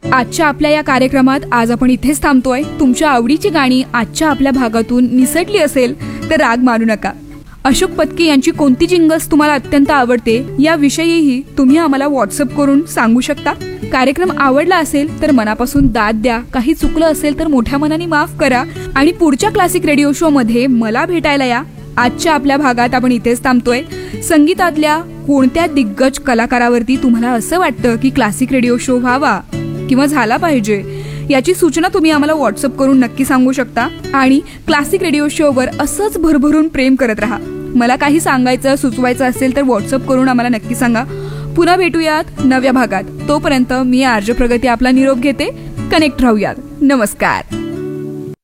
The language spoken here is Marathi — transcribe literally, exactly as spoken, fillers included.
आजच्या आपल्या या कार्यक्रमात आज आपण इथेच थांबतोय. तुमच्या आवडीची गाणी आजच्या आपल्या भागातून निसटली असेल तर राग मानू नका. अशोक पत्की यांची कोणती जिंगल्स तुम्हाला अत्यंत आवडते याविषयीही तुम्ही आम्हाला व्हॉट्सअप करून सांगू शकता. कार्यक्रम आवडला असेल तर मनापासून दाद द्या. काही चुकलं असेल तर मोठ्या मनाने माफ करा आणि पुढच्या क्लासिक रेडिओ शो मध्ये मला भेटायला या. आजच्या आपल्या भागात आपण इथेच थांबतोय. संगीतातल्या कोणत्या दिग्गज कलाकारावरती तुम्हाला असं वाटतं की क्लासिक रेडिओ शो व्हावा किंवा झाला पाहिजे याची सूचना तुम्ही आम्हाला व्हॉट्सअप करून नक्की सांगू शकता. आणि क्लासिक रेडिओ शोवर असंच भरभरून प्रेम करत राहा. मला काही सांगायचं सुचवायचं असेल तर व्हॉट्सअप करून आम्हाला नक्की सांगा. पुन्हा भेटूयात नव्या भागात. तोपर्यंत मी आर्ज प्रगती आपला निरोप घेते. कनेक्ट राहूयात. नमस्कार.